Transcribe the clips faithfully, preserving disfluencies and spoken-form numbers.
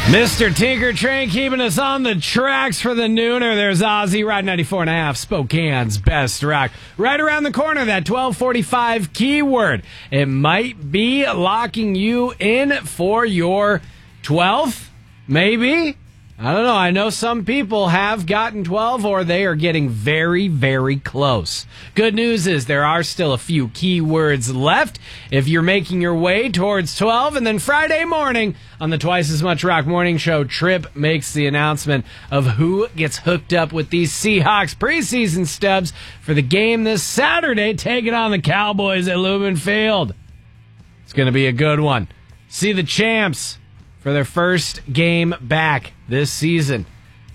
Mister Tinker Train keeping us on the tracks for the nooner. There's Ozzy, Ride ninety-four and a half, Spokane's best rock. Right around the corner, that twelve forty-five keyword. It might be locking you in for your twelfth, maybe. I don't know. I know some people have gotten twelve, or they are getting very, very close. Good news is there are still a few keywords left if you're making your way towards twelve. And then Friday morning on the Twice as Much Rock Morning Show, Tripp makes the announcement of who gets hooked up with these Seahawks preseason stubs for the game this Saturday, taking on the Cowboys at Lumen Field. It's going to be a good one. See the champs for their first game back this season.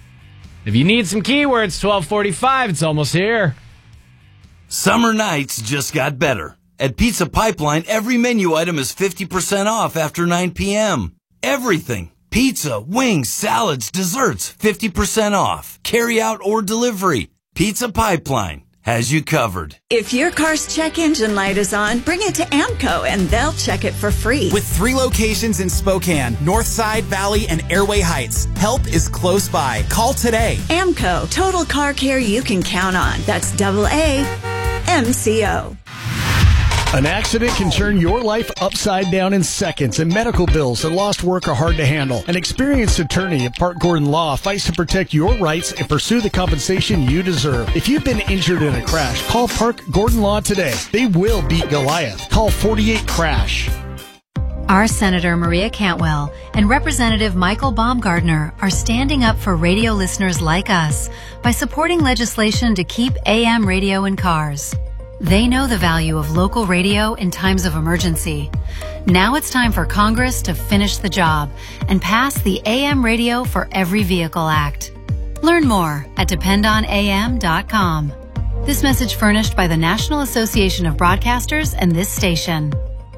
If you need some keywords, twelve forty-five, it's almost here. Summer nights just got better. At Pizza Pipeline, every menu item is fifty percent off after nine p.m. Everything. Pizza, wings, salads, desserts, fifty percent off. Carry out or delivery. Pizza Pipeline has you covered. If your car's check engine light is on, bring it to AAMCO and they'll check it for free. With three locations in Spokane, Northside, Valley, and Airway Heights, help is close by. Call today. AAMCO, total car care you can count on. That's double A M C O. An accident can turn your life upside down in seconds, and medical bills and lost work are hard to handle. An experienced attorney at Park Gordon Law fights to protect your rights and pursue the compensation you deserve. If you've been injured in a crash, call Park Gordon Law today. They will beat Goliath. Call forty-eight crash. Our Senator Maria Cantwell and Representative Michael Baumgardner are standing up for radio listeners like us by supporting legislation to keep A M radio in cars. They know the value of local radio in times of emergency. Now it's time for Congress to finish the job and pass the A M Radio for Every Vehicle Act. Learn more at depend on A M dot com. This message furnished by the National Association of Broadcasters and this station.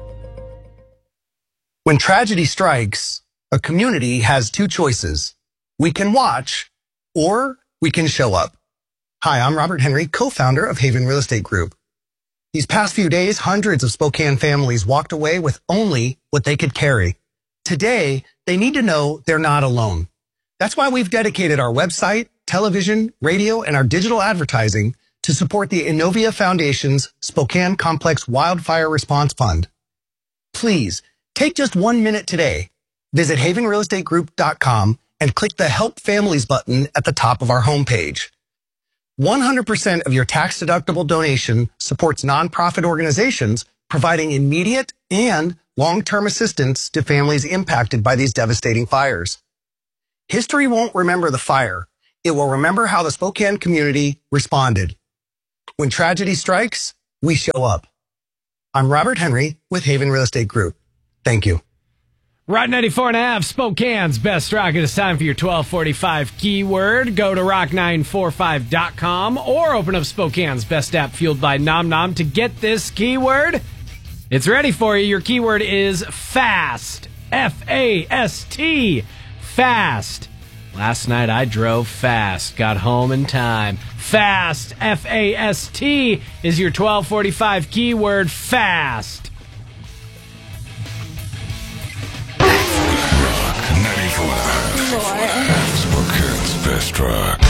When tragedy strikes, a community has two choices. We can watch, or we can show up. Hi, I'm Robert Henry, co-founder of Haven Real Estate Group. These past few days, hundreds of Spokane families walked away with only what they could carry. Today, they need to know they're not alone. That's why we've dedicated our website, television, radio, and our digital advertising to support the Innovia Foundation's Spokane Complex Wildfire Response Fund. Please, take just one minute today. Visit haven real estate group dot com and click the Help Families button at the top of our homepage. one hundred percent of your tax-deductible donation supports nonprofit organizations providing immediate and long-term assistance to families impacted by these devastating fires. History won't remember the fire. It will remember how the Spokane community responded. When tragedy strikes, we show up. I'm Robert Henry with Haven Real Estate Group. Thank you. Ride ninety-four and a half, Spokane's best rock. It is time for your twelve forty-five keyword. Go to rock nine forty-five dot com or open up Spokane's best app fueled by Nom Nom to get this keyword. It's ready for you. Your keyword is fast. F A S T. Fast. Last night I drove fast. Got home in time. Fast. F A S T is your twelve forty-five keyword. Fast. ninety-four. Spokane's best rock.